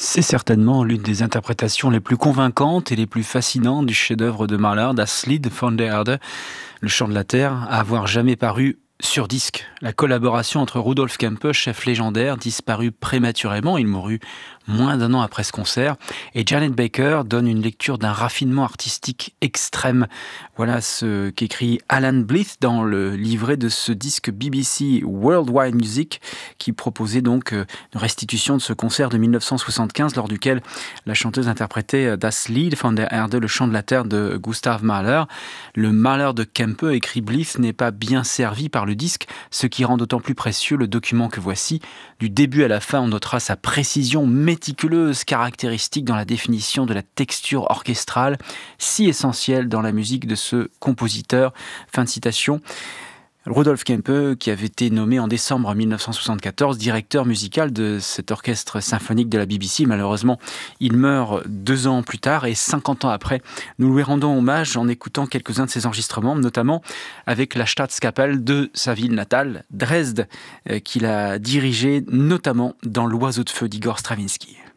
C'est certainement l'une des interprétations les plus convaincantes et les plus fascinantes du chef-d'œuvre de Mahler, Das Lied von der Erde, le chant de la terre, à avoir jamais paru sur disque. La collaboration entre Rudolf Kempe, chef légendaire, disparu prématurément, il mourut moins d'un an après ce concert, et Janet Baker donne une lecture d'un raffinement artistique extrême. Voilà ce qu'écrit Alan Blythe dans le livret de ce disque BBC Worldwide Music, qui proposait donc une restitution de ce concert de 1975, lors duquel la chanteuse interprétait Das Lied von der Erde, le chant de la terre de Gustav Mahler. Le Mahler de Kempe, écrit Blythe, n'est pas bien servi par le disque, ce qui rend d'autant plus précieux le document que voici. Du début à la fin, on notera sa précision méticuleuse, caractéristique dans la définition de la texture orchestrale, si essentielle dans la musique de ce compositeur. Fin de citation. Rudolf Kempe, qui avait été nommé en décembre 1974 directeur musical de cet orchestre symphonique de la BBC. Malheureusement, il meurt 2 ans plus tard et 50 ans après. Nous lui rendons hommage en écoutant quelques-uns de ses enregistrements, notamment avec la Staatskapelle de sa ville natale, Dresde, qu'il a dirigé notamment dans L'Oiseau de feu d'Igor Stravinsky.